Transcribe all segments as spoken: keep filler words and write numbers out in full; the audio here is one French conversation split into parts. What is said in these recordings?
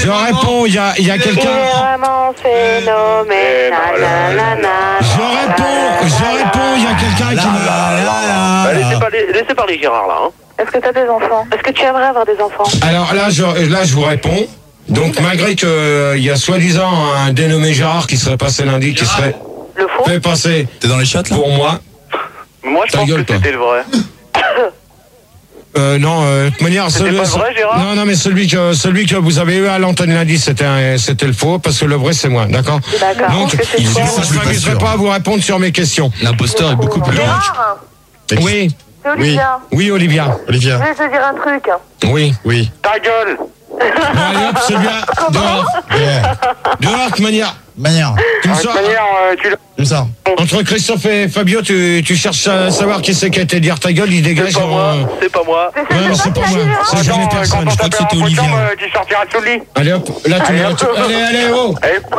Je réponds, il y a, il y a quelqu'un. Vraiment phénoménal. Je réponds, je réponds, il y a quelqu'un qui me... Bah, laissez, parler, laissez parler Gérard là. Hein. Est-ce que tu as des enfants? Est-ce que tu aimerais avoir des enfants? Alors là, je, là, je vous réponds. Donc, malgré qu'il euh, y a soi-disant un dénommé Gérard qui serait passé lundi, qui serait le faux fait passer. T'es dans les chiottes là? Pour moi. Moi, je Ta pense gueule, que c'était le vrai. Euh, non, euh, de toute manière, C'était celui, pas vrai, Gérard? non, non, mais celui que, celui que vous avez eu à l'antenne lundi, c'était, un- c'était le faux, parce que le vrai, c'est moi, d'accord? D'accord. Donc, Est-ce que c'est je toi? ne m'amuserai pas à vous répondre sur mes questions. L'imposteur est beaucoup plus long. Gérard, Oui, c'est Olivia. oui, Olivia. Je Olivia. vais te dire un truc. Oui. Oui. Ta gueule. Bon, allez hop, celui-là, dehors. Dehors, de toute manière. Manière. Tu me De toute sors. manière, euh, tu l'as. Comme ça. Entre Christophe et Fabio, tu, tu cherches à savoir qui c'est qui a été dire ta gueule, il dégage. C'est pas moi. en- C'est pas moi. C'est Ouais, mais c'est pas moi, c'est jamais Attends, personne. quand Je on crois que t'appelle c'était en Olivia. potent, euh, Tu sortiras sous le lit. Allez hop, là tu Allez, me. hop. tu- Allez, allez, oh! Eh, Oh!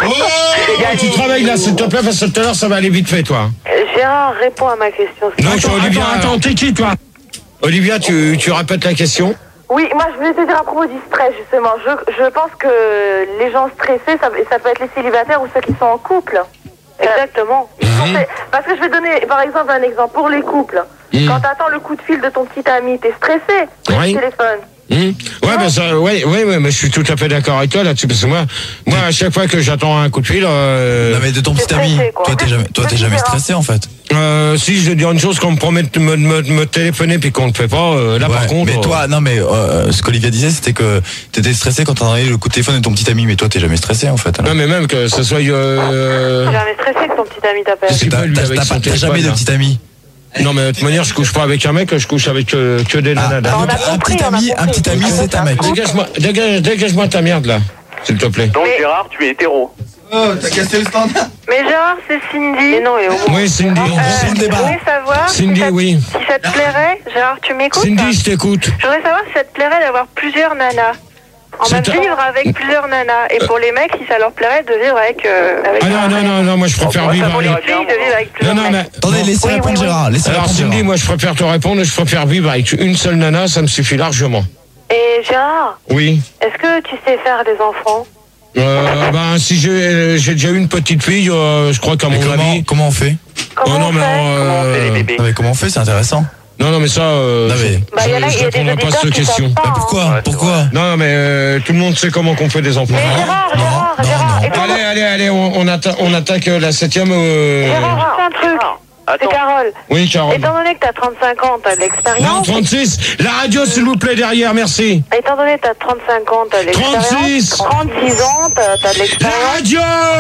Tu travailles là, s'il te plaît, parce que tout à l'heure ça va aller vite fait, toi. Gérard, réponds à ma question. s'il te Donc, plaît. Olivia, attends, t'es qui, toi? Olivia, tu, tu répètes la question? Oui, moi je voulais te dire à propos du stress justement. Je, je pense que les gens stressés, ça, ça peut être les célibataires ou ceux qui sont en couple. Exactement. Ils sont stressés. Parce que je vais donner par exemple un exemple pour les couples. Mhm. Quand t'attends le coup de fil de ton petit ami, t'es stressé sur Oui. le téléphone. Hum. Ouais, ben ça, ouais, ouais, ouais, mais je suis tout à fait d'accord avec toi là-dessus, parce que moi, moi, à chaque fois que j'attends un coup de fil, euh, Non mais de ton T'es petit ami, stressé, quoi. toi t'es jamais, toi t'es jamais stressé en fait. euh, si je veux dire une chose, qu'on me promet de me, me, me téléphoner puis qu'on ne le fait pas, euh, là Ouais, par contre. mais toi, non mais euh, ce qu'Olivia disait, c'était que t'étais stressé quand t'entendais le coup de téléphone de ton petit ami, mais toi t'es jamais stressé en fait. euh, non, mais même que ce soit. Euh, T'es jamais stressé que ton petit ami t'appelle. Qu'est-ce qu'il T'as peut, lui, t'as- avec t'as son pas- t'as téléphone, jamais de là. petit ami. non, mais de toute manière, je couche pas avec un mec, je couche avec euh, que des nanas. Ah, là. on donc, a un compris, petit on a ami, un compris. petit ami, c'est un mec. Dégage-moi, dégage, dégage-moi ta merde là, s'il te plaît. Donc Mais- Gérard, tu es hétéro. Oh, t'as cassé le standard. Mais genre, c'est Cindy. Mais non, et au Oui, Cindy. c'est le je débat. voulais savoir Cindy, si, ça, oui. si ça te plairait. Gérard, tu m'écoutes? Cindy, je t'écoute. Je voudrais savoir si ça te plairait d'avoir plusieurs nanas. En C'est même un- vivre avec plusieurs nanas. Et pour les mecs, si ça leur plairait de vivre avec. Euh, avec Ah non, non, non, non, moi je préfère Oh, vivre ça avec. m'aurait Filles de vivre avec Non, plusieurs non, mais. mecs. Attendez, laissez Oui, répondre oui, oui. Gérard. Laissez Alors répondre Cindy, Gérard. moi je préfère te répondre, je préfère vivre avec une seule nana, ça me suffit largement. Et Gérard, Oui. est-ce que tu sais faire des enfants? Euh, ben si j'ai j'ai déjà eu une petite fille, euh, je crois qu'à Mais mon comment, avis. comment on fait? Comment Oh non on mais fait? Comment on fait les euh, bébés? Non mais comment on fait? C'est intéressant. non non mais ça. Euh, Non, mais- Bah, je, y en a- je y a des répondrai pas à auditeurs cette qui question. savent pas. Bah hein. pourquoi? Ouais, c'est Pourquoi? Non mais euh, tout le monde sait comment qu'on fait des enfants. Mais Gérard, non, Gérard, non, Gérard, non. étant- Allez allez allez, on, on, atta- on attaque euh, la septième. Euh... Gérard, c'est un truc. C'est Attends. Carole. Oui Carole. Étant donné que t'as trente-cinq ans, t'as de Non l'expérience. trente-six. La radio s'il vous plaît derrière, merci. Étant donné que t'as trente-cinq ans, t'as de l'expérience. trente-six. trente-six ans, t'as t'as de La l'expérience. radio.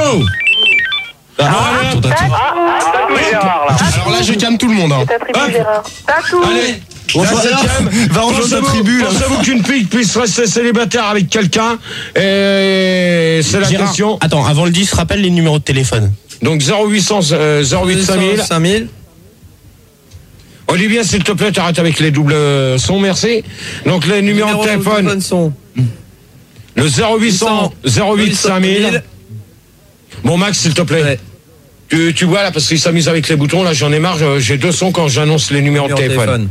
Ah, allez, tour à tour. Ah, t'as tout Gérard là. Alors là je calme tout le monde. Hein. C'est ta tribu, Hop. Gérard. T'as tout. Allez. On La va- septième. va rejoindre ta Pensez-vous- tribu, là. Pensez-vous qu'une fille puisse rester célibataire avec quelqu'un? Et c'est la Gérard, question. Attends, avant le dix, rappelle les numéros de téléphone. Donc zéro huit cents, euh, zéro huit cinq mille. cinq mille. Olivier, s'il te plaît, t'arrêtes avec les doubles sons, merci. Donc les numéros de téléphone, sont le zéro huit cents, zéro huit cinq mille. Bon Max, s'il te plaît. Ouais. Tu, tu vois là, parce qu'il s'amuse avec les boutons, là j'en ai marre, je- j'ai deux sons quand j'annonce les numéros de téléphone.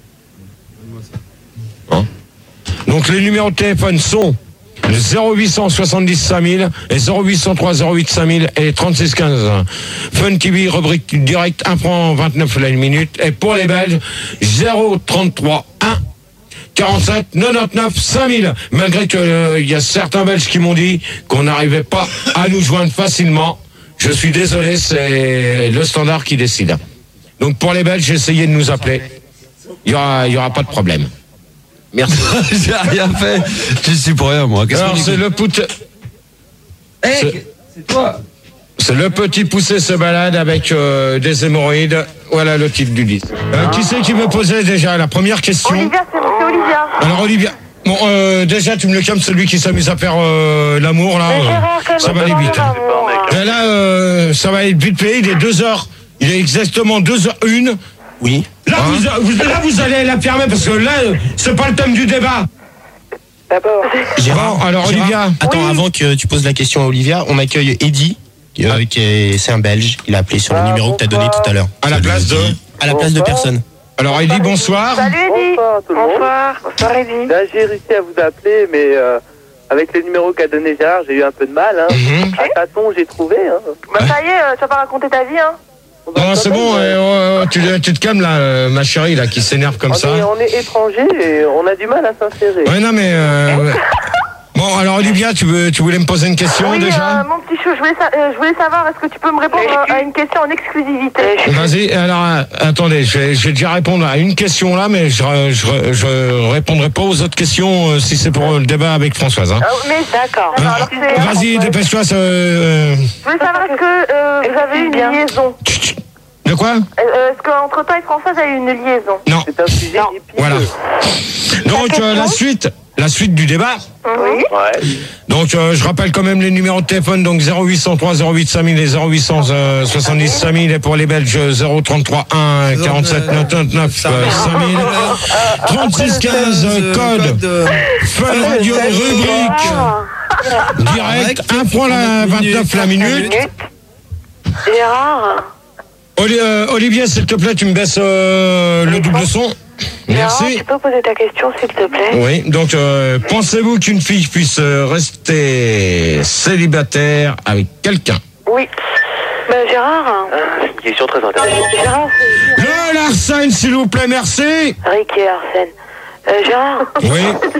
Hein? Donc les numéros de téléphone sont le zéro huit cent soixante-dix cinq mille et zéro huit cent trois zéro huit cinq mille et trente-six quinze. Fun T V, rubrique direct, un franc vingt-neuf la minute. Et pour les Belges, zéro trente-trois un quarante-sept quatre-vingt-dix-neuf cinq mille. Malgré que euh, il y a certains Belges qui m'ont dit qu'on n'arrivait pas à nous joindre facilement. Je suis désolé, c'est le standard qui décide. Donc pour les Belges, essayez de nous appeler. Il y aura, il y aura pas de problème. Merci. J'ai rien fait. Je suis pour rien, moi. Qu'est-ce Alors qu'on c'est dit le pout... c'est- C'est toi. c'est le petit poussé se balade avec euh, des hémorroïdes. Voilà le titre du disque. Euh, qui c'est qui me posait déjà la première question? Olivia, c'est c'est Olivia. Alors Olivia, bon euh, déjà tu me le calmes, celui qui s'amuse à faire euh, l'amour là. Mais euh, Gérard, calme-toi, ça va aller vite. mon amour. Et là euh, ça va être vite fait. Il est deux heures. Il est exactement deux heures une. Oui. Là, vous, vous- là vous allez la fermer parce que là euh, c'est pas le thème du débat. D'abord. Gérard, Bon, alors, Gérard, Olivia. Attends, Oui. avant que tu poses la question à Olivia, on accueille Eddy, qui, euh, qui est, c'est un Belge. Il a appelé sur le Ah, numéro que tu as donné bonsoir. tout à l'heure. À la place de. À la place de personne. Alors il dit bonsoir. Salut Eddy. Bonsoir tout le monde. Bonsoir. Bonsoir Eddy. Là, j'ai réussi à vous appeler, mais euh, avec les numéros qu'a donné Gérard, j'ai eu un peu de mal. Hein. Mhm. À tâtons, j'ai trouvé. Hein. Bah ça y est, euh, tu vas pas raconter ta vie, hein. Non, c'est bon, euh, euh, tu, tu te calmes là, euh, ma chérie, là, qui s'énerve comme on ça. Est, on est étrangers et on a du mal à s'insérer. Ouais, non, mais... Euh, ouais. Bon, alors Olivia, tu, veux, tu voulais me poser une question Oui, déjà euh, mon petit chou, je voulais, sa- euh, je voulais savoir, est-ce que tu peux me répondre à une question en exclusivité? Vas-y, alors euh, attendez, je vais, je vais déjà répondre à une question là, mais je, je, je répondrai pas aux autres questions euh, si c'est pour le débat avec Françoise. Hein. Euh, mais d'accord. Alors, Alors, c'est- vas-y, dépêche-toi. ça, Euh, Je voulais savoir, est-ce que euh, vous avez eu une liaison? de quoi Euh, Est-ce qu'entre toi et Françoise, il y a eu une liaison? Non. C'est un sujet épineux. Voilà. Donc euh, la suite, la suite du débat. Oui. Ouais. Donc euh, je rappelle quand même les numéros de téléphone, donc zéro huit cent trois zéro huit cinq mille et zéro huit cent soixante-dix cinq mille, et pour les Belges zéro trente-trois un quarante-sept quatre-vingt-neuf cinq mille, trente-six quinze code Fun Radio rubrique direct, un point la vingt-neuf la minute. Gérard, Oli- euh, Olivier, s'il te plaît, tu me baisses euh, le double son. Merci. tu peux poser ta question, s'il te plaît? Oui, donc euh, pensez-vous qu'une fille puisse euh, rester célibataire avec quelqu'un? Oui. Ben Gérard, C'est une question très intéressante. Gérard, c'est Le Larsen, s'il vous plaît, merci. Rick et Arsène. Euh, Gérard, Oui.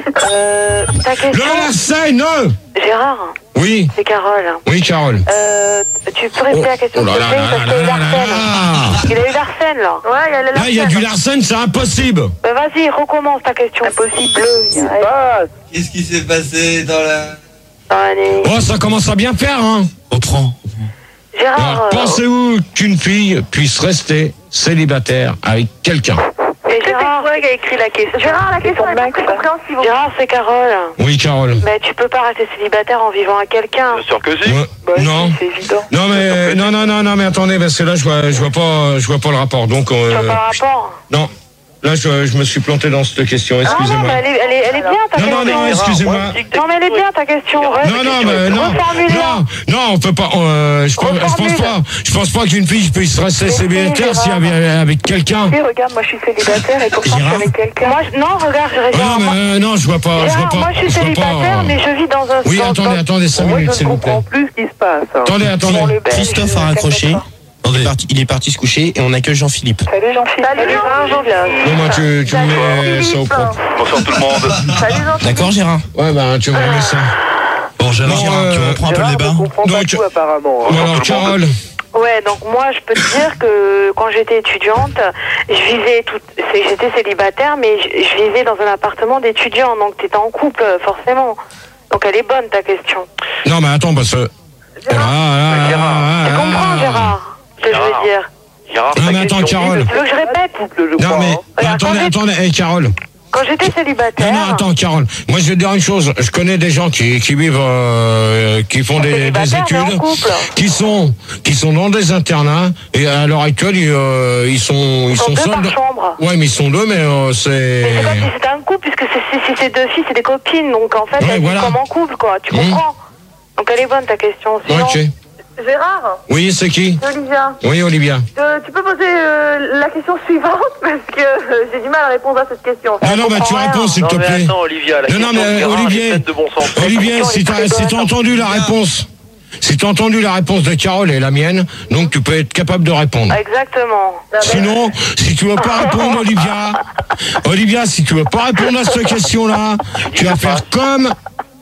euh, ta Le question... Larsen, non. Gérard, Oui, c'est Carole. oui, Carole. Euh, tu peux répéter la question, Oh là s'il te là plaît, là parce qu'il y a eu là là Larsen. là. Il a eu Larsen, là. Ouais, il y a le Là, il y a du Larsen, c'est impossible. Ben vas-y, recommence ta question. Impossible. Ah, Qu'est-ce qui s'est passé dans la... Allez. Oh, ça commence à bien faire, hein. Reprends. Gérard, Alors, euh, pensez-vous qu'une fille puisse rester célibataire avec quelqu'un? et Gérard, qui a écrit la question. Gérard, la question est pas très compréhensible. Gérard, c'est Carole. Oui, Carole. Mais tu peux pas rester célibataire en vivant à quelqu'un. Bien sûr que si. Ouais. Non. C'est évident. Non mais non non non non mais attendez, parce que là je vois je vois pas je vois pas le rapport, donc Tu euh, vois pas le rapport? non, là je, je me suis planté dans cette question, Ah non, excusez-moi. mais elle est, elle est, elle est bien ta Non non question. non, excusez-moi. Non, mais elle est bien ta question. Re- Non non mais non Reformule-la. non non on peut pas euh, je, pense, je pense Reformule. pas je pense pas qu'une fille puisse rester célibataire si elle est avec quelqu'un. Oui, regarde, moi je suis célibataire et pourtant je suis avec quelqu'un. Moi, je- non, regarde, je Ah regarde. non mais euh, non je vois pas je vois Gérard, pas moi je suis je vois pas, célibataire, euh, mais je vis dans un... Oui dans- attendez dans- attendez cinq moi, minutes je s'il ne vous plaît. comprends plus ce qui se passe. Hein. Attendez attendez. Dans le Belge, Christophe a je raccroché. sais pas. Il est, parti, il est parti se coucher et on accueille Jean-Philippe. Salut Jean-Philippe. Salut Jean-Philippe. Non moi tu, tu me mets ça au propre. Bonsoir tout le monde. Salut Jean-Philippe. D'accord, Gérard? Ouais bah tu me mets ça. Bon, Gérard, Non, Gérard, tu euh, reprends un peu le Gérard débat. ne comprend pas Donc- tout apparemment. Bon Hein. alors Carole. Ouais, donc moi je peux te dire que quand j'étais étudiante, je vivais tout, c'est- j'étais célibataire, mais je, je vivais dans un appartement d'étudiants, donc t'étais en couple forcément. Donc elle est bonne ta question. Non mais attends parce que Gérard, Ah, Gérard. ah, tu ah, comprends ah. Gérard ce que je Gérard. veux dire? Gérard, Non ta mais attends question. Carole. Tu veux que je répète? Couple, je Non crois. mais Hein. Regarde, attendez quand attendez hey, Carole. Quand j'étais célibataire... Non non attends Carole. Moi je vais te dire une chose. Je connais des gens qui qui vivent euh, qui font des, des célibataire, mais en études, couple. qui sont qui sont dans des internats et à l'heure actuelle ils, euh, ils sont ils Ils sont sont deux seuls. par dans- chambre. Ouais mais ils sont deux mais euh, c'est. Mais c'est comme si c'était un couple, puisque c'est, c'est, si c'est deux filles, c'est des copines, donc en fait, Ouais, elles vivent voilà. comme en couple, quoi, tu Mmh. comprends? Donc elle est bonne ta question, sinon... Ok. Gérard, Oui c'est qui? c'est Olivia. Oui Olivia. Euh, tu peux poser euh, la question suivante parce que euh, j'ai du mal à répondre à cette question. Non non bah tu réponds s'il Non te mais plaît. attends Olivia, la Non, non, question mais, de Gérard, Olivier. elle est pleine de bon sens. Olivier, si t'as si t'as entendu la réponse, si t'as entendu la réponse de Carole et la mienne, donc tu peux être capable de répondre. Exactement. Sinon, si tu veux pas répondre, Olivia, Olivia, si tu veux pas répondre à cette question-là, tu vas faire comme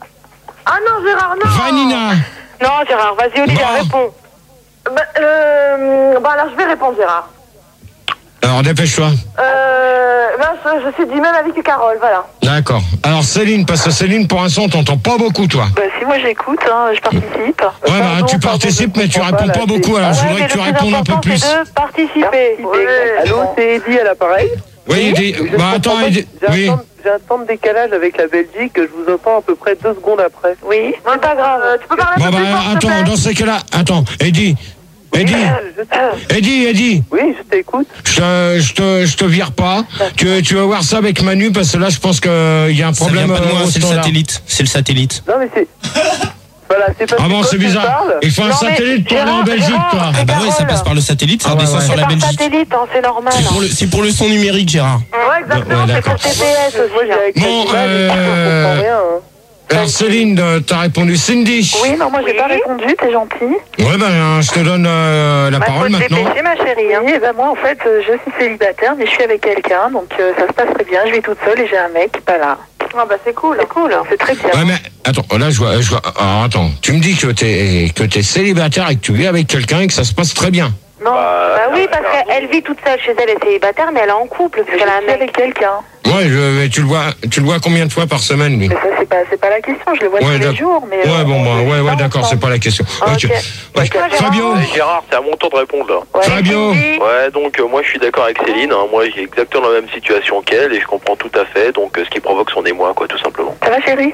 Ah non Gérard, non. Vanina. Non Gérard, vas-y Olivia, Bon. réponds. Bah, euh, bah alors je vais répondre Gérard. Alors dépêche-toi. Euh, ben, je, je suis du même avis que Carole, voilà. D'accord. Alors Céline, parce que Céline, pour l'instant, on t'entend pas beaucoup, toi. Bah si moi j'écoute, hein, je participe. Ouais, bah Pardon, tu pardon, participes, je mais tu comprends réponds pas, pas là, beaucoup. Alors je Ouais, voudrais mais que tu le plus répondes un peu important, plus. c'est de participer. Allô, c'est Eddy à l'appareil. Oui, Eddy. Je Bah attends, comprends pas, Eddy. J'ai un, Oui. temps- j'ai un temps de décalage avec la Belgique, je vous entends à peu près deux secondes après. Oui, c'est pas grave. tu peux parler Bon un peu bah plus fort, s'il te attends, plaît dans ces cas-là, attends, Eddy. Eddy, Je- Eddy, Eddy. Oui, je t'écoute. Je te, je te, je te vire pas. Tu, tu vas voir ça avec Manu parce que là, je pense qu'il y a un Ça vient problème. pas de moi, euh, au c'est le standard. satellite. C'est le satellite. Non mais c'est... Voilà, c'est parce Ah que bon, quand c'est tu bizarre. parles- Il faut un Non, mais satellite pour aller en Gérard, Belgique, Gérard, toi. Ah bah ouais, ça Carole. passe par le satellite, ça Ah ouais, redescend ouais. sur C'est la par Belgique. satellite, hein, c'est normal. C'est pour, le, c'est pour le son numérique, Gérard. Ouais, exactement, Ouais, c'est d'accord. pour T P S Moi aussi. j'ai hein. avec Bon, cette image, euh, je comprends rien. Hein. Alors Céline, euh, t'as répondu. Cindy. Oui, non, moi j'ai Oui. pas répondu, t'es gentil. Ouais, ben, je te donne euh, la Bah, parole faut te maintenant. dépêcher, ma chérie. Hein. Oui, et ben moi en fait euh, je suis célibataire mais je suis avec quelqu'un donc euh, ça se passe très bien, je vis toute seule et j'ai un mec qui est pas là. Ah bah c'est cool. C'est cool. C'est très bien. Ouais, mais attends, là, je vois. Je vois alors, attends, tu me dis que t'es que t'es célibataire et que tu vis avec quelqu'un et que ça se passe très bien. Non, Bah, Bah oui, parce qu'elle vit toute seule chez elle, elle est célibataire, mais elle est en couple, je puisqu'elle a un suis mec. avec quelqu'un. Ouais, je, mais tu le vois, tu le vois combien de fois par semaine, lui? Mais ça c'est pas c'est pas la question, je le vois Ouais, tous les d'accord. jours. Mais Ouais, euh, bon, bah, on ouais, vit ouais, pas d'accord, c'est ensemble. pas la question. Ok. Ok. Ouais, Fabio. Euh, Gérard, c'est à mon tour de répondre là. Ouais. Fabio. Ouais, donc euh, moi je suis d'accord avec Céline. Hein. Moi j'ai exactement la même situation qu'elle et je comprends tout à fait. Donc euh, ce qui provoque son émoi, quoi, tout simplement. Ça va chérie?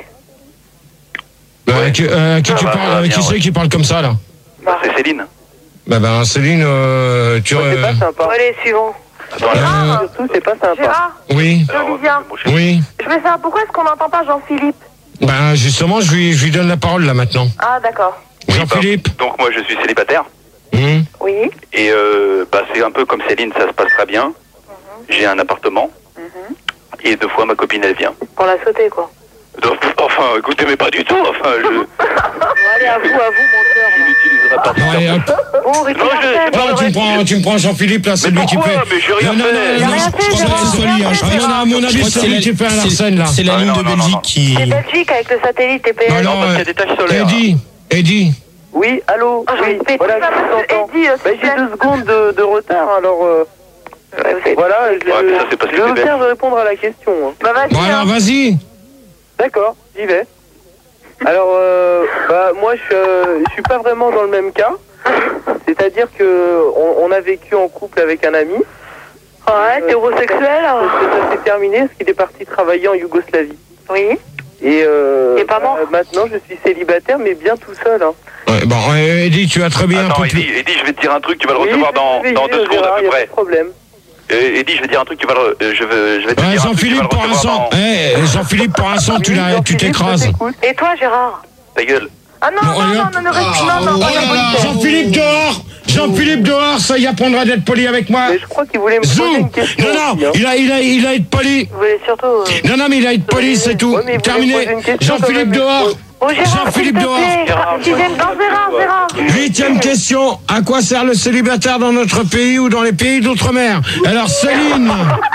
Euh, Ouais. qui euh, qui Ça tu va, ça parles, va euh, bien, qui c'est ouais. qui parle comme ça, là? Bah, c'est Céline. Bah, ben, Céline, euh, tu. Ouais, c'est euh, pas sympa. Bon, allez, suivant. Attends, là. euh, Surtout, c'est pas sympa. Gérard, oui, Alors, Olivia. mon chéri. oui. je veux savoir pourquoi est-ce qu'on n'entend pas Jean-Philippe? Ben, justement, je lui, je lui donne la parole, là, maintenant. Ah d'accord. Jean-Philippe. bah, donc moi je suis célibataire Hum. Oui. et euh, bah, c'est un peu comme Céline, ça se passe très bien. J'ai un appartement et deux fois ma copine elle vient. Pour la sauter, quoi. Donc, enfin, écoutez, mais pas du tout. Enfin, je, Bon, allez, à vous, à vous, menteur. je n'utiliserai pas Bon, allez, hop. Bon, Ricky Non, je- Martin. j'ai Oh, tu me prends, tu me prends Jean-Philippe, là, c'est Mais lui qui pourquoi fait. Mais j'ai rien non, non, fait. non, Il a non, rien je fait, pense Gérard. que ce soit lui, hein. Il a rien fait, Ah, non, non, à mon Je avis, crois que c'est c'est lui la- qui fait à c'est- l'arsène, là. C'est la Ah, ligne non, de non, non, Belgique non. qui. C'est Belgique avec le satellite T P S. Non, Non, non, parce qu'il y a des taches solaires. Eddie, Eddie. Oui, allô. Ah, j'ai Oui, une pétille. voilà, Ça je va, vous monsieur entends. Eddie, euh, Bah, s'il j'ai vous plaît. deux secondes de, de retard, alors euh, Ouais, vous savez. voilà, je, Ouais, mais ça, c'est parce que je c'est vais bête. faire répondre à la question. hein. Bah vas-y. Bon, alors, hein. vas-y. D'accord, j'y vais. Alors, euh, bah, moi, je, euh, je suis pas vraiment dans le même cas. C'est-à-dire que on, on a vécu en couple avec un ami. Ouais, t'es homosexuel. Parce hein. que ça s'est terminé parce qu'il est parti travailler en Yougoslavie. Oui. Et euh, Il est pas mort bah, maintenant, je suis célibataire, mais bien tout seul. Hein. Ouais, bon, euh, Eddie, tu as très bien un Attends, peu Eddie, plus. Eddie, je vais te dire un truc, tu vas le Oui, recevoir je dans, vais dans dire, deux secondes Gérard, à y peu a pas près. de problème. Euh, Eddie, je vais te dire un truc, tu vas le, euh, je vais, je vais te Ouais, dire un truc, tu vas Jean-Philippe, le pour un recevoir sang. dans... Eh, Jean-Philippe, pour un sang, tu Oui, l'as, tu Jean-Philippe, t'écrases. je t'écoute. Et toi, Gérard? Ta gueule. Ah non, Bon, non, allez, non, hop. non, ne reste- non, non, Oh non, là non, là, non. Jean-Philippe dehors. Jean-Philippe dehors, ça y apprendra d'être poli avec moi. Mais je crois qu'il voulait me poser Zou. une question. Non, non, aussi, hein. il a, il a, il a être poli. Vous voulez surtout... euh, Non, non, mais il a être poli, c'est tout. Ouais, mais vous Terminé. voulez me poser une question Jean-Philippe quand même, dehors. Oh, Gérard, s'il Jean-Philippe te dehors. plaît. Gérard, Sixième Non, Gérard, Gérard. Huitième question. À quoi sert le célibataire dans notre pays ou dans les pays d'outre-mer? Alors, Céline.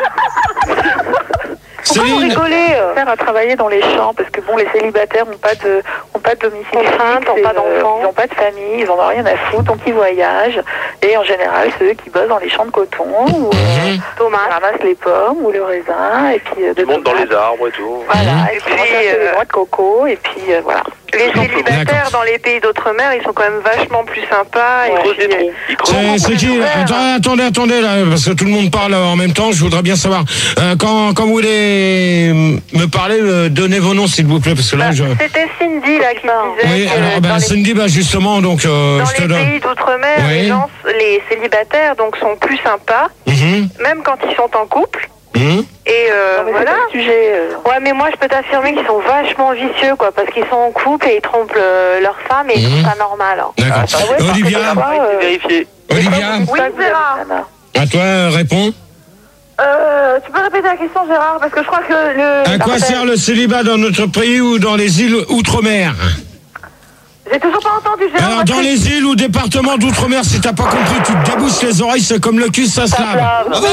Pourquoi vous Céline. rigolez euh Faire à travailler dans les champs parce que bon les célibataires n'ont pas de ont pas de domicile Contrainte, fixe ont et, pas euh, d'enfants. ils n'ont pas de famille, ils en ont rien à foutre donc ils voyagent et en général c'est eux qui bossent dans les champs de coton ou euh, Thomas. ils ramassent les pommes ou le raisin et puis euh, de Tu montes dans tomates. les arbres et tout. Voilà et puis puis, euh, euh, les noix de coco et puis euh, voilà. Les D'accord. célibataires dans les pays d'outre-mer, ils sont quand même vachement plus sympas. Ils Et creusent puis, des trous. Ils creusent. C'est c'est qui Attends, Attendez, attendez, là, parce que tout le monde parle en même temps, je voudrais bien savoir. Euh, quand, quand vous voulez me parler, euh, donnez vos noms, s'il vous plaît, parce que là, je... C'était Cindy là qui disait Oui, que alors, dans ben, les, Cindy, ben, justement, donc, euh, dans je te les donne... pays d'outre-mer, Oui. les gens, les célibataires donc sont plus sympas, Mhm, même quand ils sont en couple. mhm. Et euh, Non, mais c'est voilà. pas le sujet. euh. Ouais, mais moi je peux t'affirmer qu'ils sont vachement vicieux, quoi, parce qu'ils sont en couple et ils trompent euh, leur femme et ils Mhm. trouvent ça normal. hein. D'accord. Ah, ouais, Olivia, parce que Ah, euh, c'est vérifié. Olivia, Oui, Gérard. à toi, euh, réponds. Euh, tu peux répéter la question Gérard parce que je crois que le À quoi sert le célibat dans notre pays ou dans les îles outre-mer? J'ai toujours pas entendu Gérard. Alors, dans les îles ou départements d'outre-mer, si t'as pas compris, tu te débousses les oreilles, c'est comme le cul, ça se lave. Bravo!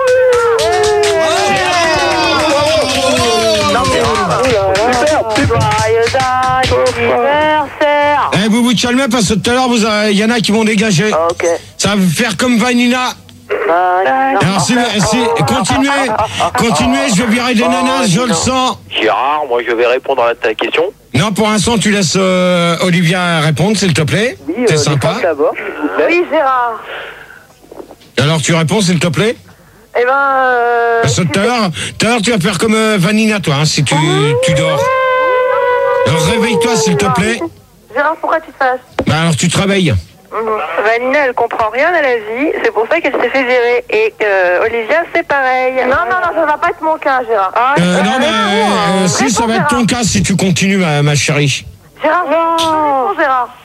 Joyeux anniversaire. Eh, vous vous calmez parce que tout à l'heure, vous avez- il y en a qui vont dégager. Ok. Ça va faire comme Vanina. Alors, si, si, continuez, continuez, je vais virer des nanas, je le sens. Gérard, moi je vais répondre à ta question. Non, pour l'instant, tu laisses euh, Olivia répondre, s'il te plaît. Oui, C'est euh, sympa. les femmes d'abord, s'il vous plaît. Oui Gérard. Alors, tu réponds, s'il te plaît. Eh ben. Euh, Parce que tout à l'heure, tout à l'heure, tu vas faire comme euh, Vanina, toi, hein, si tu, tu dors. Alors, réveille-toi, s'il te plaît. Gérard, pourquoi tu te fâches? Bah, alors, tu te réveilles. Vanina, elle comprend rien à la vie, c'est pour ça qu'elle s'est fait virer. Et euh, Olivia, c'est pareil. Non, non, non, ça va pas être mon cas, Gérard. Ah, Euh, non, mais réponds, euh, hein. si, ça va être ton cas si tu continues, ma, ma chérie. Gérard, réponds, Gérard.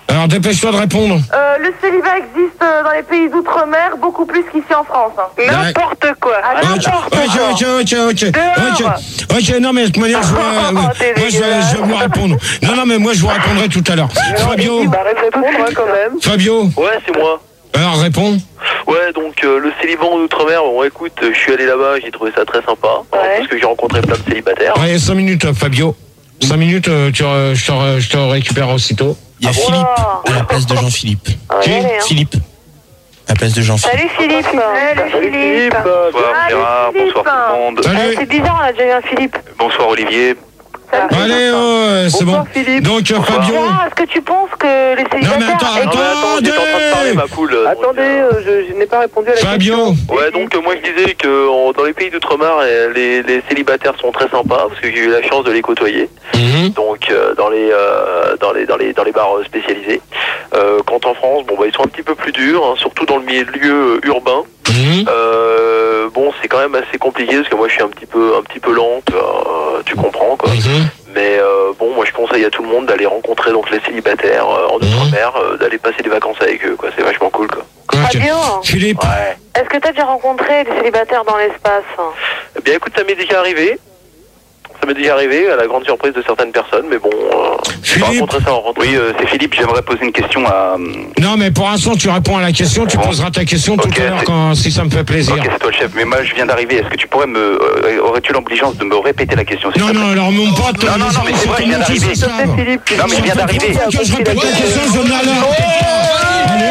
Alors dépêche-toi de répondre. Euh, le célibat existe euh, dans les pays d'outre-mer beaucoup plus qu'ici en France. Hein. N'importe quoi. Ah, Ok, n'importe ok, quoi. ok, ok, ok, Dehors. ok, ok, non mais de toute manière, je vais, Oh, moi, t'es je vais, je vais vous répondre. Non, non, mais moi je vous répondrai tout à l'heure. Fabio, Bah, répondre hein, quand même. Fabio, Ouais, c'est moi. alors réponds. Ouais, donc euh, le célibat en outre-mer, bon écoute, euh, je suis allé là-bas, j'ai trouvé ça très sympa, hein, Ouais. parce que j'ai rencontré plein de célibataires. Ouais, cinq minutes, euh, Fabio. cinq minutes, euh, tu, re- je, te, re- je te récupère aussitôt. Il y a Philippe à la place de Jean-Philippe. On va y Qui aller, hein. Philippe à la place de Jean-Philippe. Salut Philippe. Salut Salut Philippe. euh, Bonsoir Salut, Gérard, Philippe. bonsoir tout le monde. Eh, Salut. c'est bizarre, on a déjà eu un Philippe. Bonsoir Olivier. Allez, oh, c'est bon. Bonsoir Philippe. Donc, euh, Fabio. Gérard, est-ce que tu penses que les Non, mais célibataires... attends, Non, mais attends, j'étais en train de parler ma poule. donc, Attendez, euh, euh, je, je n'ai pas répondu à la Fabio. question. Ouais, donc euh, moi je disais que en- dans les pays d'outre-mer, euh, les, les célibataires sont très sympas parce que j'ai eu la chance de les côtoyer. Mhm. Donc euh, dans les euh, dans les dans les dans les bars euh, spécialisés. Euh, quand en France, bon bah ils sont un petit peu plus durs, hein, surtout dans le milieu euh, urbain. Mhm. Euh, bon, c'est quand même assez compliqué parce que moi je suis un petit peu un petit peu lente, euh, tu comprends quoi. Mhm. Mais euh, bon, moi je conseille à tout le monde d'aller rencontrer donc les célibataires euh, en outre-mer, euh, d'aller passer des vacances avec eux quoi. C'est vachement cool quoi. Ok. Fabio, Philippe. Ouais. est-ce que t'as déjà rencontré des célibataires dans l'espace? Eh bien écoute, ça m'est déjà arrivé. Ça m'est déjà arrivé à la grande surprise de certaines personnes, mais bon, euh, je vais Philippe. rencontrer ça en rentrant. Oui, euh, c'est Philippe, j'aimerais poser une question à... Non, mais pour l'instant, tu réponds à la question, tu poseras ta question tout Ok, à l'heure c'est- quand, si ça me fait plaisir. Ok, c'est toi le chef, mais moi je viens d'arriver, est-ce que tu pourrais me... euh, aurais-tu l'obligeance de me répéter la question s'il Non, te plaît non, alors mon pote, Non, non, non, mais c'est vrai, je viens d'arriver. S'il te plaît, Philippe. Non, mais je viens d'arriver. Que je répète la question, je donne la leur. Allez,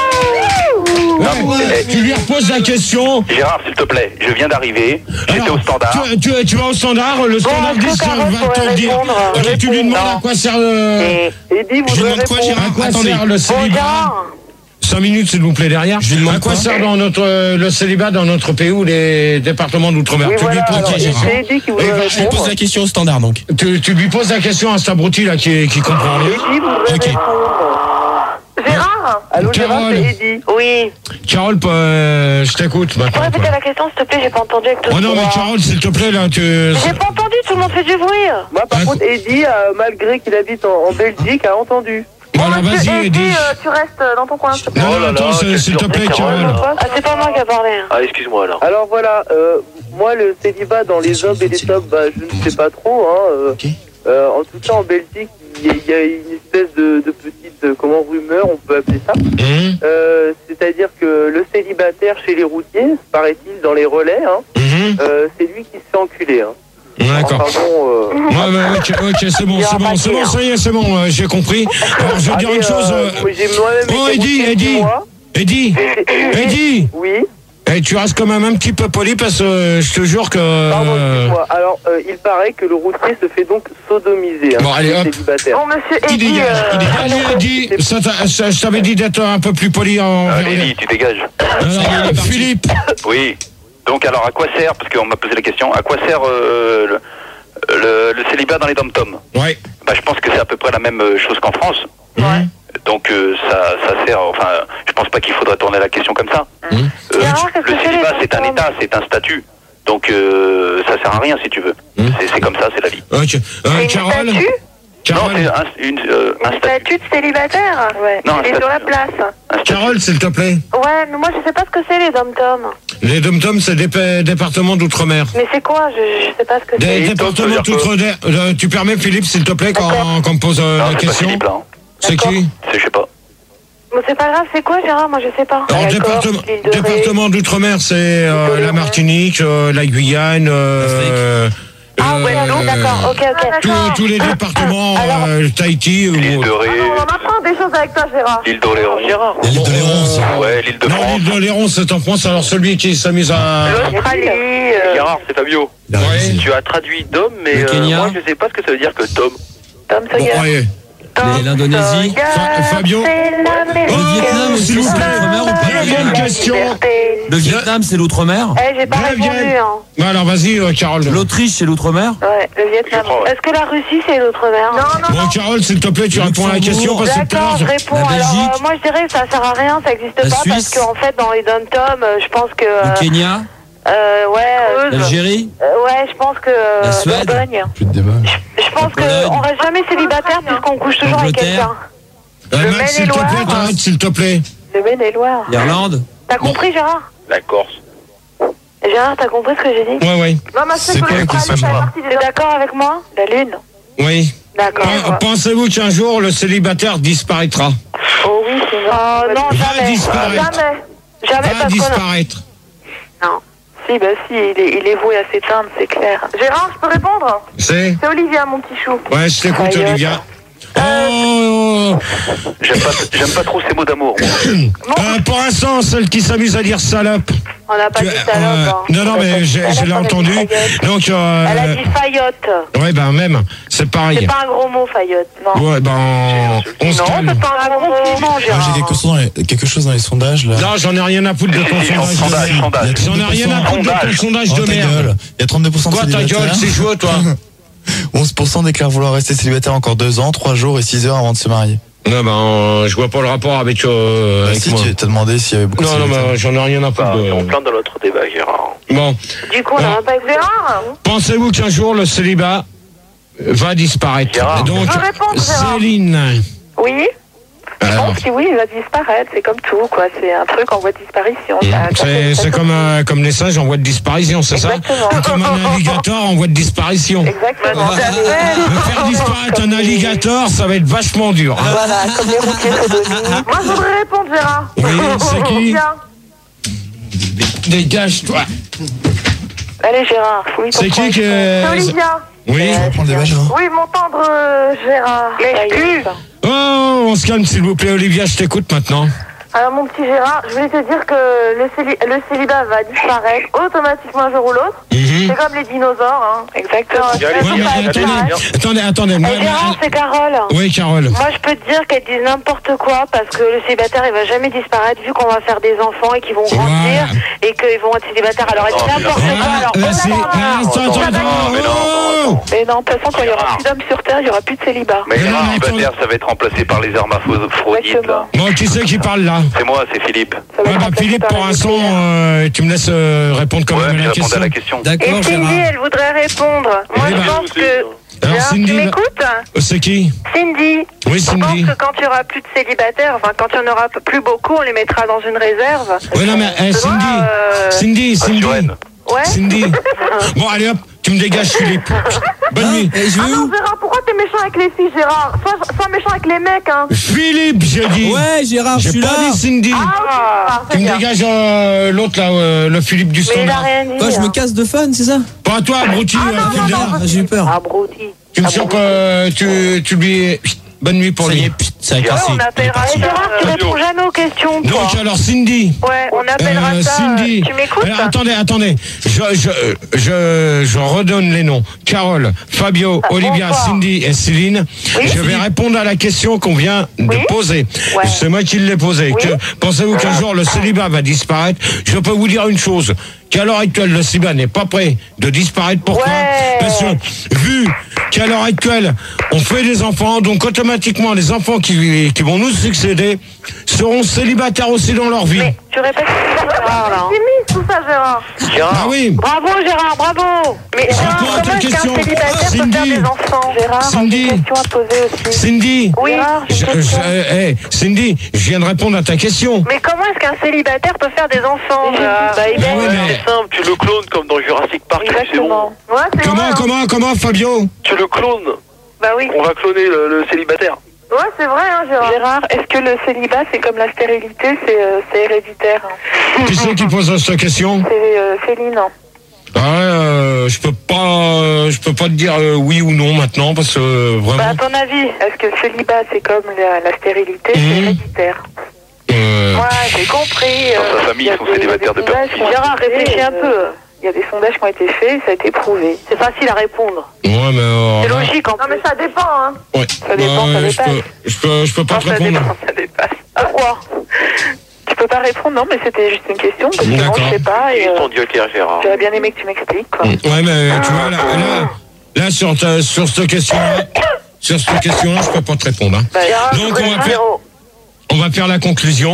Non, mais- hop. Tu lui reposes la question. Gérard, s'il te plaît, je viens d'arriver, j'étais Alors, au standard. Tu, tu, tu vas au standard, le standard est-ce que dit, Carole va te pourrait le dire. répondre Ok, tu lui demandes à quoi sert le, Eddie Je lui voudrait demande quoi, répondre. Gérard à quoi Attendez. sert le Bon, célibat. Gérard, cinq minutes, s'il vous plaît, derrière. Je lui demande à quoi quoi sert dans notre, euh, le célibat dans notre pays ou les départements d'outre-mer? Oui, Tu lui voilà, poses- alors, Ok, Gérard. c'est Eddie qui voudrait Eh ben, Je lui répondre. pose la question au standard donc. tu, tu lui poses la question à cet abruti là qui, qui comprend rien. Eddie voudrait Ok. répondre. Gérard. Allô Gérard, Carole. c'est Eddie. oui. Carole, euh, je t'écoute Tu peux maintenant. répéter toi. la question, s'il te plaît, j'ai pas entendu avec tout Oh ce non, mais brouhaha. Carole, s'il te plaît, là, tu. J'ai pas entendu, tout le monde fait du bruit. Moi par Ah, contre Eddie, euh, malgré qu'il habite en, en Belgique, a entendu. Bon, alors Monsieur vas-y, Eddie, Eddie. euh, tu restes euh, dans ton coin, s'il te plaît. Non, Oh non, là attends, là, c'est- quelle s'il te plaît, surprise, Carole. Carole. Ah, c'est pas moi qui a parlé. hein. Ah, excuse-moi alors. Alors voilà, euh, moi le célibat dans les hommes et les tops, bah, je ne sais pas trop. Hein, euh, Ok. euh, en tout cas en Belgique, il y, a- il y a une espèce de, de petite euh, comment rumeur, on peut appeler ça. Hum, Euh, C'est-à-dire que le célibataire chez les routiers, paraît-il dans les relais, hein, hum, euh, c'est lui qui se fait enculer. Hein. D'accord. Enfin bon, euh, Ouais, ouais, ok, ok, c'est bon, c'est bon, c'est bon, ça y est, c'est bon, euh, j'ai compris. Alors, je vais dire allez, une chose. euh, euh, moi, j'ai moi-même Oh, été Eddie, routier Eddie. six mois. Eddie, Eddie, Oui, eh, tu restes quand même un petit peu poli parce que euh, je te jure que. pardon, euh, excuse-moi. Alors, euh, il paraît que le routier se fait donc sodomiser. Hein, Bon, allez, le hop. célibataire. Bon, monsieur Il Eddie, dégage, euh, il dégage. Allez, Eddie, ça, t'a- ça, je t'avais dit d'être un peu plus poli en. Allez, tu dégages. Alors, il est parti. Philippe, Oui, donc alors à quoi sert, parce qu'on m'a posé la question, à quoi sert euh, le, le, le célibat dans les dom-toms? ouais. Bah, je pense que c'est à peu près la même euh, chose qu'en France. Hum, Donc euh, ça, ça sert, enfin, je pense pas qu'il faudrait tourner la question comme ça. hum. Euh, Gérard, qu'est-ce le que c'est, célibat, les c'est un dom-toms état, c'est un statut. Donc euh, ça sert à rien si tu veux. Hum. C'est- C'est comme ça, c'est la vie. Ok. Euh, C'est une Carole, statue Non, Carole, c'est un, une, euh, un Une statut. statue de célibataire Ouais. Non, Il est un sur la statut. place. Un statut. Carole, s'il te plaît. Ouais, mais moi je sais pas ce que c'est les dom-toms. Les dom-toms, c'est des pa- départements d'outre-mer. Mais c'est quoi je, je sais pas ce que Des c'est. Et départements donc, ça veut dire d'outre-mer. Euh, Tu permets, Philippe, s'il te plaît, quand, quand on me pose euh, Non, la c'est pas question. Philippe, là. hein. C'est D'accord. qui? C'est, je sais pas. Mais c'est pas grave, c'est quoi Gérard Moi je sais pas. Alors, D'accord, département, l'île de Ré. département d'outre-mer, c'est euh, L'île de la Ré. Martinique, euh, la Guyane, euh, Ah ouais, euh, non, d'accord, ok, ok. Ah, tous, d'accord. tous les départements, Alors- euh, Tahiti. L'île ou- de Ré, Ah non, on apprend des choses avec toi, Gérard. l'île d'Oléron. Gérard. L'île de Léron, ça. Ouais, l'île de Non, France. l'île de Léron, c'est en France. Alors, celui qui s'amuse à. L'Australie. euh, Gérard, c'est Fabio. Ouais. Tu as traduit Dom, mais Le euh, Kenya. moi je sais pas ce que ça veut dire que Tom. Tom Bon, Sawyer. allez. Tom Les- l'Indonésie. Sawyer, Fa- Fabio. c'est l'Amérique. Le Vietnam aussi, s'il vous c'est plaît. l'outre-mer ou pas? Deuxième question. Le Vietnam, c'est l'outre-mer. Eh, j'ai pas Bien, répondu, bien. hein. Bon, alors, vas-y, euh, Carole. L'Autriche, c'est l'outre-mer. Ouais, le Vietnam. Je crois, ouais. Est-ce que la Russie, c'est l'outre-mer Non, non, Bon, Carole, s'il te plaît, tu Le réponds à la Luxembourg. question parce que tout à D'accord, je l'heure. réponds. La Alors, Belgique. euh, moi, je dirais que ça sert à rien, ça n'existe La pas, Suisse. parce qu'en fait, dans les dom-toms, euh, je pense que... Le euh, Kenya. euh, ouais, euh, L'Algérie. euh, ouais, je pense que... euh, La Suède. Bourgogne. Plus de débat. Je pense La Pologne. qu'on reste jamais célibataire puisqu'on couche toujours avec L'Angleterre. quelqu'un. Euh, Le Max, s'il te Maine-et-Loire. plaît, t'arrêtes, s'il te plaît. Le Maine-et-Loire. L'Irlande. T'as compris, Gérard? La Corse. Gérard, t'as compris ce que j'ai dit? Ouais, ouais. Non, mais C'est quoi la question, Gérard? T'es d'accord avec moi? La Lune. Oui. D'accord. Pen- Pensez-vous qu'un jour le célibataire disparaîtra? Oh oui, c'est vrai. Oh non, Va jamais. disparaître. Jamais. Jamais Va parce qu'on a- disparaître. Non. Si, bah si, il est, il est voué à s'éteindre, c'est clair. Gérard, je peux répondre? C'est C'est Olivia, mon petit chou. Ouais, je t'écoute, Aïe, Olivia. Oh, J'aime pas, j'aime pas trop ces mots d'amour. moi. euh, pour l'instant, celle qui s'amuse à dire salope. On n'a pas Tu- dit euh, salope. hein. non, non, On a pas mais dit j'ai- salope, je l'ai on a dit entendu. faillotte. Donc, euh, Elle a dit faillotte. ouais, ben même, c'est pareil. C'est pas un gros mot, faillotte. Non. Ouais, ben, on se Non, calme. c'est pas un gros mot. Moi, j'ai quelque chose, dans les, quelque chose dans les sondages là. Non, j'en ai rien à foutre de ton Si, si, sondage. sondage, de sondage. merde. J'en ai rien à foutre de ton Sondage. sondage Oh, de ta merde. gueule. Il y a trente-deux pour cent de Quoi, ta célibataires. gueule, c'est chaud, toi? onze pour cent déclarent vouloir rester célibataire encore deux ans, trois jours et six heures avant de se marier. Non, ben, euh, je vois pas le rapport avec, euh, Bah, avec si, moi. tu t'as demandé s'il y avait beaucoup Non, de non, célibataires. ben, j'en ai rien à foutre Bah, on de... plein dans notre débat, Gérard. Bon, Du coup, on n'a même pas écouté. Gérard? pensez-vous qu'un jour le célibat va disparaître? Gérard. Et donc, Je peux répondre, Gérard. Céline. Oui. Je Alors, pense que oui, il va disparaître. C'est comme tout, quoi. C'est un truc en voie de disparition. Ça- ça c'est fait- ça c'est fait- comme, euh, comme les singes en voie de disparition, c'est ça? Exactement. Ou comme un alligator en voie de disparition. Exactement. Me faire disparaître un alligator, ça va être vachement dur. hein. Voilà, comme les routiers sodomies. Moi, je voudrais répondre, Gérard. Oui, c'est qui? Olivia. Dégage-toi. Allez, Gérard, fouille ton C'est qui poing. que... C'est Olivia. Oui. On va prendre des vaches, hein. Oui, mon tendre euh, Gérard. Lèche-cul. Oh, on se calme s'il vous plaît, Olivia, je t'écoute maintenant. Alors, mon petit Gérard, je voulais te dire que le, céli- le célibat va disparaître automatiquement un jour ou l'autre. Mhm. C'est comme les dinosaures, hein. Exactement. Ça- Allez, ça Ouais, mais va attendez, disparaître. attendez, attendez. moi, Eh, Gérard, moi, c'est Carole. oui, Carole. Moi, je peux te dire qu'elle dit n'importe quoi parce que le célibataire, il va jamais disparaître vu qu'on va faire des enfants et qu'ils vont grandir et qu'ils vont être célibataires. Alors, elle dit Non, mais n'importe là- quoi. Alors, Là, oh c'est- là là. ah, attends, attends, non, mais non, attends. non, Oh Mais non, de toute façon, quand il y aura plus d'hommes sur Terre, il y aura plus de célibat. Mais Mais les non, mais célibataires, ça va être remplacé par les hermaphrodites, là. Exactement. Bon, qui c'est qui parle là? C'est moi, c'est Philippe. Ça va Ouais, être bah, remplacé Philippe, par pour les l'instant, nucléaires. euh, tu me laisses euh, répondre quand Ouais, même puis à la répondre question. à la question. Et D'accord, Cindy, Gérard. elle voudrait répondre. Moi, Oui, je bah, pense que... Alors, Gérard, Cindy, tu bah- m'écoutes? Euh, C'est qui? Cindy, Oui, je pense Cindy. que quand il y aura plus de célibataires, enfin quand il y en aura plus beaucoup, on les mettra dans une réserve. Oui, non, mais eh, Tu vois, Cindy, euh, Cindy, Ah, Cindy, Suren. Ouais. Cindy. Bon, allez hop, tu me dégages, Philippe. Bonne nuit. Et je Ah vais non, où? Gérard, pourquoi t'es méchant avec les filles, Gérard? Sois, sois méchant avec les mecs, hein. Philippe, j'ai dit. Ouais, Gérard, je J'ai suis pas là. dit Cindy. Ah, ok, Gérard, Tu c'est me bien. dégages euh, l'autre là, euh, le Philippe du Mais il a standard. rien dit. Quoi, je me hein. casse de fun, c'est ça? Pas toi, abruti. Ah, euh, non, fil non, d'air. non, Ah, j'ai eu peur. Abruti. Tu me sens que tu, tu lui... Bonne nuit pour Ça y lui. est, pfft, ça a Ouais, cassé. on appellera. Et Gérard, tu réponds jamais aux questions, toi. Donc alors Cindy. Ouais, on appellera Euh, ça. Cindy. Tu m'écoutes? Alors, attendez, attendez. Je, je, je, je redonne les noms. Carole, Fabio, Ah, Olivia, bonsoir. Cindy et Céline. Oui. Je vais répondre à la question qu'on vient de Oui. poser. Ouais. C'est moi qui l'ai posée. Oui. Que- Pensez-vous qu'un jour le célibat va disparaître? Je peux vous dire une chose. Qu'à l'heure actuelle, le célibat n'est pas prêt de disparaître. Pourquoi? Ouais. Parce que, vu qu'à l'heure actuelle, on fait des enfants, donc automatiquement, les enfants qui, qui vont nous succéder seront célibataires aussi dans leur vie. Mais tu répètes Gérard, là. hein. C'est mis tout ça, Gérard. Ah oui. Bravo, Gérard, bravo. Mais Gérard, Réponds à ta comment est-ce qu'un question. célibataire peut Cindy. faire des enfants? Gérard, Cindy. j'ai une question à poser aussi. Cindy. Oui. Gérard, j'ai Je- une question. je- eh, eh, Cindy, je viens de répondre à ta question. Mais comment est-ce qu'un célibataire peut faire des enfants? Gérard Bah, il Ah ouais, est- mais- C'est simple, tu le clones comme dans Jurassic Park, et c'est bon. Exactement. Ouais, c'est Comment, vrai. hein. comment, comment, Fabio? Tu le clones. Bah oui. On va cloner le, le célibataire. Ouais, c'est vrai, hein, Gérard. Gérard, est-ce que le célibat, c'est comme la stérilité, c'est euh, c'est héréditaire? Qui c'est qui pose cette question? C'est euh, Céline. Ah ouais, euh, je peux pas, euh, je peux pas te dire euh, oui ou non maintenant parce que euh, Bah, à vraiment. ton avis, est-ce que le célibat, c'est comme la, la stérilité, c'est Mhm. héréditaire? euh, Ouais, j'ai compris. Dans sa famille, il y a ils sont des- célibataires des de peur. sondages qui ont Gérard, été réfléchis faits, un peu. euh, Il y a des sondages qui ont été faits, ça a été prouvé. C'est facile à répondre. ouais, mais euh, C'est là, logique en Non, mais plus. ça dépend, hein. ouais. Ça dépend, ça Ouais, je dépasse. peux, je peux, je peux pas Non, te ça répondre. dépend, ça dépasse. Pourquoi? Tu peux pas répondre, non, mais c'était juste une question, parce que moi, D'accord. je sais pas, et Ils euh, sont joker, Gérard. j'aurais bien aimé que tu m'expliques, quoi. Ouais, mais tu vois là, là, là sur ta, sur cette question-là, sur cette question-là, je peux pas te répondre. Hein. Bah, Gérard, Donc, je voudrais on va dire- faire- On va faire la conclusion.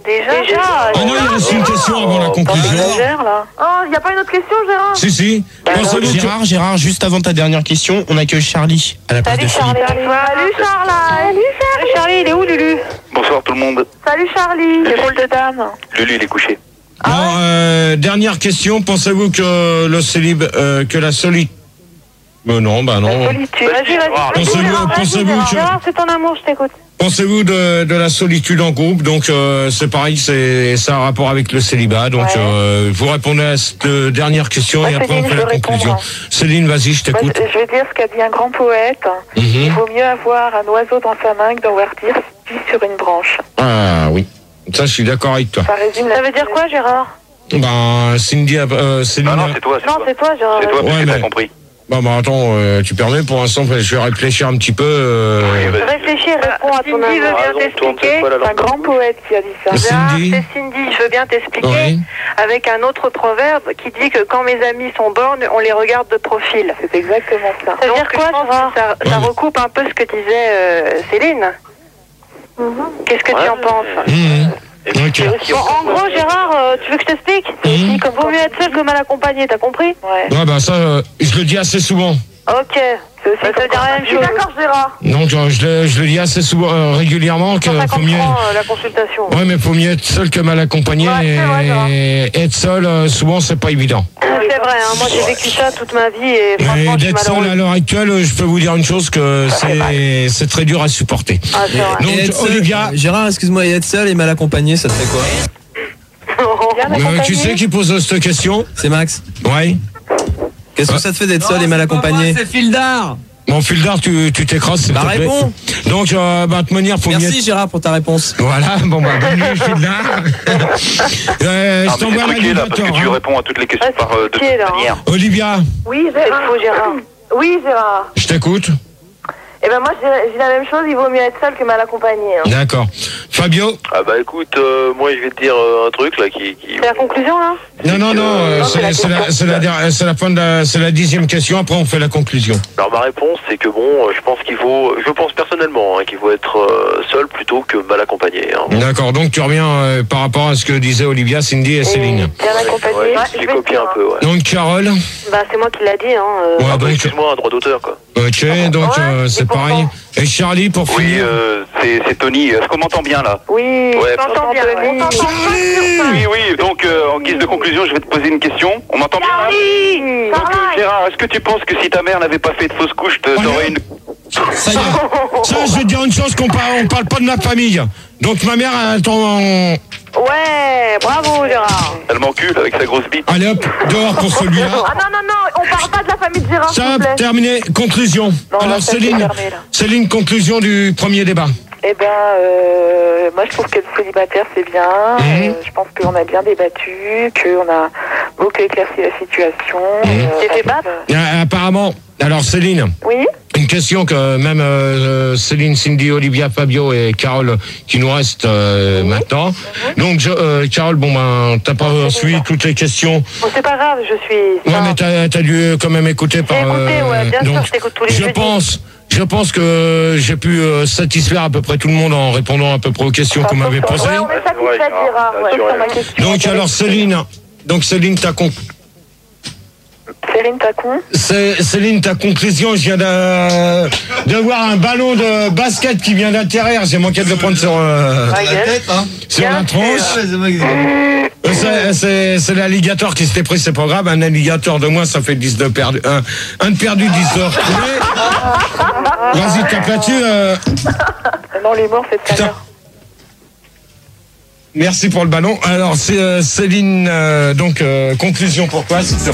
Déjà, déjà. Ah non, il reste une question avant la conclusion. là. Oh, il n'y a pas une autre question, Gérard? Si, si. Pensez-vous que- Gérard, Gérard, juste avant ta dernière question, on accueille Charlie à la place de Philippe. Salut Charlie. Salut Charlie. Charlie, il est où Lulu? Bonsoir tout le monde. Salut Charlie. C'est rôle de dame. Lulu, il est couché. Bon, euh, dernière question. Pensez-vous que le célib, euh, que la solitude... Euh, non, bah non. Solitude. Vas-y, vas-y. Pensez-vous, pensez-vous que... Gérard, c'est ton amour, je t'écoute. Pensez-vous de, de la solitude en groupe? Donc euh, c'est pareil, c'est ça a un rapport avec le célibat. Donc Ouais. euh, vous répondez à cette euh, dernière question Moi, et après Céline, on fait je la veux conclusion. répondre. Céline, vas-y, je Moi, t'écoute. je je vais dire ce qu'a dit un grand poète. Mhm. Il vaut mieux avoir un oiseau dans sa main que d'en voir dire vit sur une branche. Ah oui, ça je suis d'accord avec toi. Ça résume la Ça veut dire quoi, Gérard? Ben Cindy, a- euh, Céline. Non, non, a- c'est toi, c'est Non, toi. c'est toi, Gérard. C'est toi, parce Ouais, que t'as mais- compris. Bon, bah attends, euh, tu permets pour l'instant, je vais réfléchir un petit peu. euh, Oui, vas-y. Réfléchis et réponds à ton Cindy veut amour. bien raison, tourne t'expliquer. cette fois, là, C'est un grand poète qui a dit ça. Gérard, Cindy. c'est Cindy, je veux bien t'expliquer. Oui. Avec un autre proverbe qui dit que quand mes amis sont bornes, on les regarde de profil. C'est exactement ça. Ça veut dire quoi, je pense Gérard? Ça, ça Ouais. recoupe un peu ce que disait euh, Céline. Qu'est-ce que tu en penses? Mhm. Ok. Bon, en gros, Gérard, euh, tu veux que je t'explique? Mhm. Comme vaut mieux être seul que mal accompagné, t'as compris? Ouais. Ouais, bah ça, euh, je le dis assez souvent. Ok. C'est aussi Ça veut dire la même Je suis chose. d'accord, Gérard. Donc euh, je le, je le dis assez souvent, euh, régulièrement, que cent faut cinquante mieux. francs euh, la consultation. Ouais, mais faut mieux être seul que mal accompagné. Ouais, c'est vrai, Gérard. et être seul, euh, souvent, c'est pas évident. C'est vrai, hein, moi j'ai vécu ça toute ma vie et franchement Et je suis d'être seul malheureuse. à l'heure actuelle, euh, je peux vous dire une chose que c'est c'est très dur à supporter. Ah, c'est vrai. Donc Et être seul- Olivia, Gérard, excuse-moi, et être seul et mal accompagné, ça te fait quoi? Bien euh, accompagné. tu sais qui pose cette question? C'est Max. Ouais. Qu'est-ce que ça te fait d'être seul et mal accompagné? C'est fil d'art. Mon fil d'art, tu tu t'écrases, s'il Bah te plaît. réponds. Donc, euh, bah, de toute manière, faut mieux Merci être- Gérard pour ta réponse. Voilà, bon bah, bonne nuit, fil d'art. euh, Ah, je mais t'envoie c'est truqué là, parce que l'animateur. tu Hein. réponds à toutes les questions Ah, c'est par euh, de truqué, là, toute hein. manière. Olivia, Oui, C'est Gérard. faux, Gérard. Oui, Gérard. je t'écoute. Eh ben moi, je dirais- je dis la même chose. Il vaut mieux être seul que mal accompagné. hein. D'accord. Fabio? Ah bah écoute, euh, moi je vais te dire euh, un truc là qui... qui... C'est la conclusion là? Non, non, non, euh, non, c'est la c'est c'est la, question. c'est la, der- c'est la fin de la, c'est la dixième question, après on fait la conclusion. Alors ma réponse c'est que bon, euh, je pense qu'il faut, je pense personnellement hein, qu'il faut être euh, seul plutôt que mal accompagné. Hein. D'accord, donc tu reviens euh, par rapport à ce que disaient Olivia, Cindy et Céline. Bien accompagné. Ouais, Ouais, j'ai je vais copié le un dire, peu, ouais. Donc Carole, Bah c'est moi qui l'a dit, hein. euh. ouais, Ah bah, donc, excuse-moi, un droit d'auteur quoi. ok, donc Ouais, euh, c'est dix pour cent. pareil. Et Charlie, pour Oui, finir. euh, c'est c'est Tony. Est-ce qu'on m'entend bien là? Oui, Ouais, on t'entend bien. Tony. On t'entend pas sur ça. Oui, oui. Donc euh, en guise de conclusion, je vais te poser une question. On m'entend bien là? Oui, Donc euh, Gérard, est-ce que tu penses que si ta mère n'avait pas fait de fausse couche, te- t'aurais une... Ça y est. Ça, je vais te dire une chose qu'on parle, on parle pas de ma famille. Donc ma mère, elle attend. Ouais, bravo Gérard. Elle m'encule avec sa grosse bite. Allez hop, dehors pour celui-là. Ah non, non, non, on parle pas de la famille de Gérard, s'il Ça, vous plaît. terminé. Conclusion. Non, Alors là, ça, c'est Céline, fermé, là. Céline, conclusion du premier débat. Eh ben, euh, moi je trouve que le célibataire c'est bien. Mhm. Euh, je pense qu'on a bien débattu, qu'on a beaucoup éclairci la situation. Mhm. Euh, T'es fait bah, battre Euh, apparemment, alors Céline, Oui. une question que même euh, Céline, Cindy, Olivia, Fabio et Carole qui nous restent euh, maintenant. Donc je, euh, Carole, bon ben t'as pas Non, c'est suivi bon. toutes les questions. Bon, c'est pas grave, je suis. Ouais, mais t'as as dû quand même écouter par. J'ai écouté, ouais, bien sûr, donc, je t'écoute tous les je jeudis. pense, je pense que j'ai pu euh, satisfaire à peu près tout le monde en répondant à peu près aux questions qu'on m'avait posées. Ouais, on est satisfait Ouais, de Gérard. Gérard, Ouais, sûr, sur ma ouais. question. Donc alors Céline, donc Céline, ta con- Céline Tacon. C'est- Céline, ta conclusion, je viens de, de voir un ballon de basket qui vient d'atterrir. J'ai manqué de le prendre sur, euh, Ma gueule. hein. sur la tronche. Euh, c'est- C'est c'est l'alligator qui s'était pris, c'est pas grave. Un alligator de moins, ça fait dix de perdu. Un, un de perdu, dix de retrouvé. Vas-y, tape là-dessus. euh. Non, les morts, c'est tout à Putain. l'heure. Merci pour le ballon. Alors, c'est euh, Céline, euh, donc, euh, conclusion pour toi, s'il te plaît.